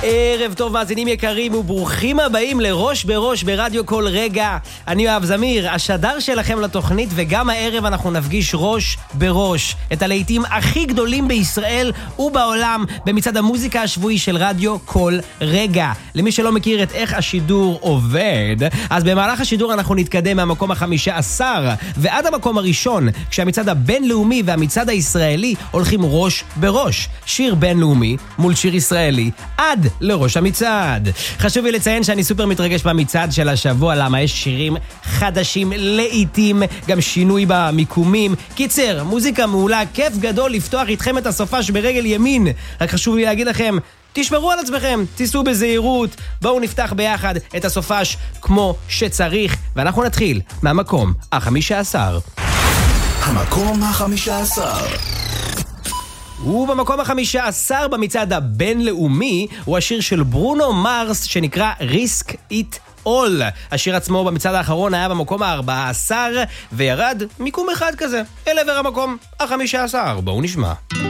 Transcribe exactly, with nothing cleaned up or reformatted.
ערב טוב מאזינים יקרים וברוכים הבאים לראש בראש ברדיו כל רגע. אני אוהב זמיר, השדר שלכם לתוכנית, וגם הערב אנחנו נפגיש ראש בראש את הלהיטים הכי גדולים בישראל ובעולם במצעד המוזיקה השבועי של רדיו כל רגע. למי שלא מכיר את איך השידור עובד, אז במהלך השידור אנחנו נתקדם מהמקום החמישה עשר ועד המקום הראשון, כשהמצעד הבינלאומי והמצעד הישראלי הולכים ראש בראש. שיר בינלאומי מול שיר ישראלי עד לראש המצעד. חשוב לי לציין שאני סופר מתרגש במצעד של השבוע, למה יש שירים חדשים לעיתים, גם שינוי במיקומים. קיצר, מוזיקה מעולה, כיף גדול לפתוח איתכם את הסופש ברגל ימין. רק חשוב לי להגיד לכם, תשמרו על עצמכם, תיסעו בזהירות, בואו נפתח ביחד את הסופש כמו שצריך, ואנחנו נתחיל מהמקום החמישה עשר. המקום החמישה עשר. ובמקום החמישה עשר במצעד הבינלאומי הוא השיר של ברונו מרס שנקרא Risk It All. השיר עצמו במצעד האחרון היה במקום ה-ארבע עשר וירד מיקום אחד כזה אל עבר המקום החמישה עשר. בואו נשמע.